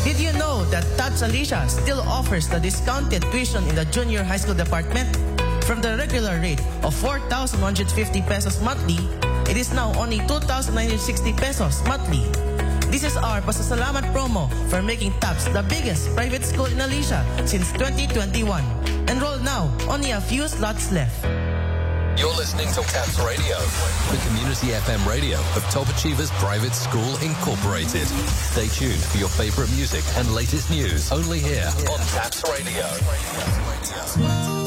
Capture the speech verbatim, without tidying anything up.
Did you know that TAPS Alicia still offers the discounted tuition in the junior high school department? From the regular rate of four thousand one hundred fifty pesos monthly, it is now only two thousand nine hundred sixty pesos monthly. This is our pasasalamat promo for making TAPS the biggest private school in Alicia since twenty twenty-one. Enroll now, only a few slots left. You're listening to TAPS Radio, the community F M radio of Top Achievers Private School Incorporated. Stay tuned for your favorite music and latest news only here on TAPS Radio.